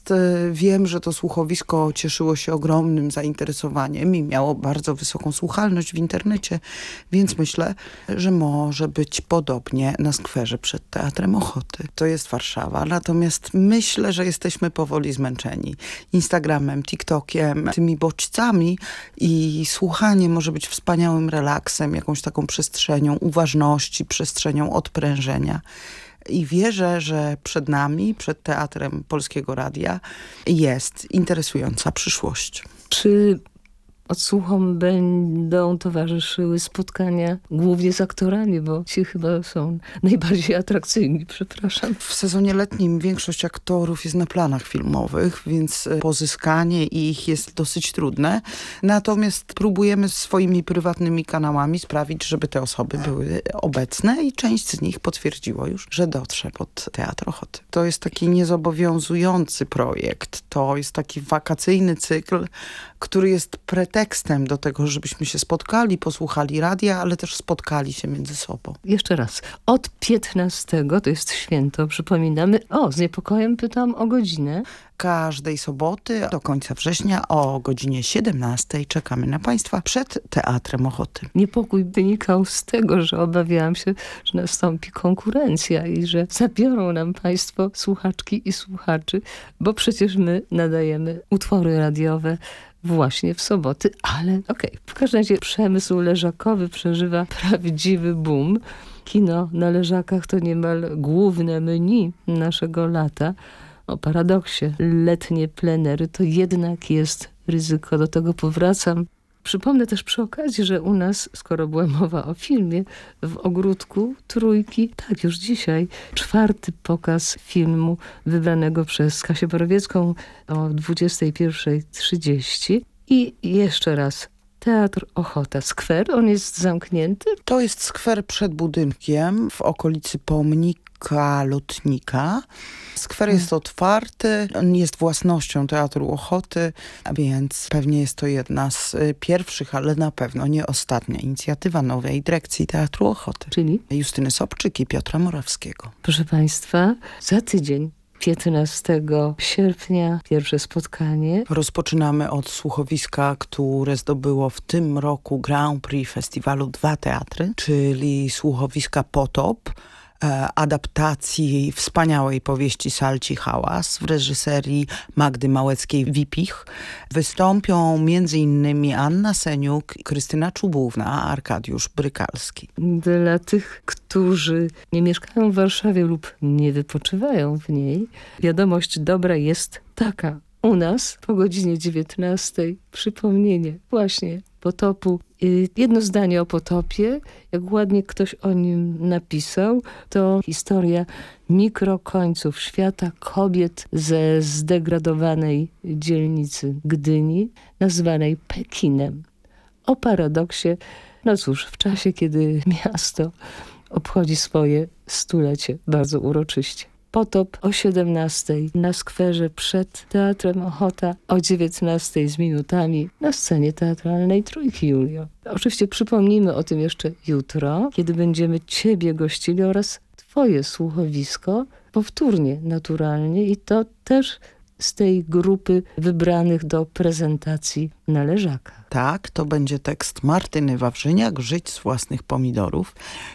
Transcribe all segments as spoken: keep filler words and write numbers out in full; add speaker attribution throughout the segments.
Speaker 1: Natomiast y, wiem, że to słuchowisko cieszyło się ogromnym zainteresowaniem i miało bardzo wysoką słuchalność w internecie, więc myślę, że może być podobnie na skwerze przed Teatrem Ochoty. To jest Warszawa, natomiast myślę, że jesteśmy powoli zmęczeni Instagramem, TikTokiem, tymi bodźcami i słuchanie może być wspaniałym relaksem, jakąś taką przestrzenią uważności, przestrzenią odprężenia. I wierzę, że przed nami, przed Teatrem Polskiego Radia jest interesująca przyszłość.
Speaker 2: Czy odsłuchom będą towarzyszyły spotkania głównie z aktorami, bo ci chyba są najbardziej atrakcyjni, przepraszam.
Speaker 1: W sezonie letnim większość aktorów jest na planach filmowych, więc pozyskanie ich jest dosyć trudne. Natomiast próbujemy swoimi prywatnymi kanałami sprawić, żeby te osoby były obecne i część z nich potwierdziło już, że dotrze pod Teatr Ochoty. To jest taki niezobowiązujący projekt. To jest taki wakacyjny cykl, który jest pretekstem do tego, żebyśmy się spotkali, posłuchali radia, ale też spotkali się między sobą.
Speaker 2: Jeszcze raz. Od piętnastego, to jest święto, przypominamy. O, z niepokojem pytam o godzinę.
Speaker 1: Każdej soboty do końca września o godzinie siedemnastej czekamy na Państwa przed Teatrem Ochoty.
Speaker 2: Niepokój wynikał z tego, że obawiałam się, że nastąpi konkurencja i że zabiorą nam Państwo słuchaczki i słuchaczy, bo przecież my nadajemy utwory radiowe właśnie w soboty, ale okej. Okay. W każdym razie przemysł leżakowy przeżywa prawdziwy boom. Kino na leżakach to niemal główne menu naszego lata. O paradoksie, letnie plenery to jednak jest ryzyko. Do tego powracam. Przypomnę też przy okazji, że u nas, skoro była mowa o filmie, w Ogródku Trójki, tak już dzisiaj, czwarty pokaz filmu wybranego przez Kasię Borowiecką o dwudziestej pierwszej trzydzieści. I jeszcze raz, Teatr Ochota. Skwer, on jest zamknięty?
Speaker 1: To jest skwer przed budynkiem w okolicy pomnika Lotnika. Skwer jest otwarty, on jest własnością Teatru Ochoty, a więc pewnie jest to jedna z pierwszych, ale na pewno nie ostatnia inicjatywa nowej dyrekcji Teatru Ochoty.
Speaker 2: Czyli?
Speaker 1: Justyny Sobczyk i Piotra Morawskiego.
Speaker 2: Proszę Państwa, za tydzień, piętnastego sierpnia, pierwsze spotkanie.
Speaker 1: Rozpoczynamy od słuchowiska, które zdobyło w tym roku Grand Prix festiwalu Dwa Teatry, czyli słuchowiska Potop, adaptacji wspaniałej powieści Salci Hałas w reżyserii Magdy Małeckiej-Wipich. Wystąpią między innymi Anna Seniuk, Krystyna Czubówna, a Arkadiusz Brykalski.
Speaker 2: Dla tych, którzy nie mieszkają w Warszawie lub nie wypoczywają w niej, wiadomość dobra jest taka. U nas po godzinie dziewiętnastej przypomnienie właśnie Potopu. Jedno zdanie o Potopie, jak ładnie ktoś o nim napisał, to historia mikrokońców świata kobiet ze zdegradowanej dzielnicy Gdyni, nazwanej Pekinem. O paradoksie, no cóż, w czasie, kiedy miasto obchodzi swoje stulecie bardzo uroczyście. Potop o siedemnastej na skwerze przed Teatrem Ochota, o dziewiętnastej z minutami na scenie teatralnej Trójki, Julio. Oczywiście przypomnimy o tym jeszcze jutro, kiedy będziemy Ciebie gościli oraz Twoje słuchowisko, powtórnie naturalnie i to też z tej grupy wybranych do prezentacji na leżakach.
Speaker 1: Tak, to będzie tekst Martyny Wawrzyniak, Żyć z własnych pomidorów.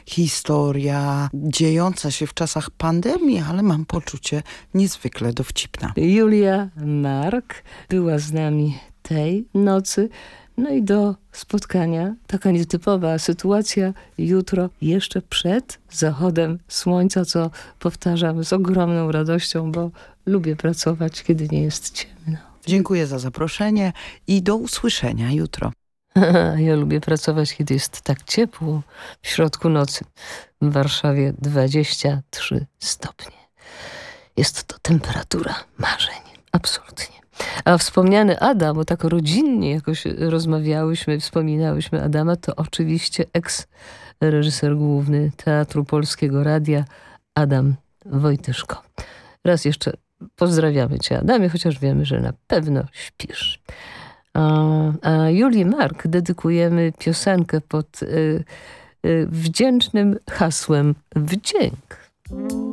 Speaker 1: Historia dziejąca się w czasach pandemii, ale mam poczucie niezwykle dowcipna.
Speaker 2: Julia Mark była z nami tej nocy. No i do spotkania, taka nietypowa sytuacja, jutro jeszcze przed zachodem słońca, co powtarzam z ogromną radością, bo lubię pracować, kiedy nie jest ciemno.
Speaker 1: Dziękuję za zaproszenie i do usłyszenia jutro.
Speaker 2: Ja lubię pracować, kiedy jest tak ciepło. W środku nocy w Warszawie dwadzieścia trzy stopnie. Jest to temperatura marzeń. Absolutnie. A wspomniany Adam, bo tak rodzinnie jakoś rozmawiałyśmy, wspominałyśmy Adama, to oczywiście eks-reżyser główny Teatru Polskiego Radia Adam Wojtyszko. Raz jeszcze pozdrawiamy Cię, Adamie, chociaż wiemy, że na pewno śpisz. A, a Julii Mark dedykujemy piosenkę pod y, y, wdzięcznym hasłem Wdzięk.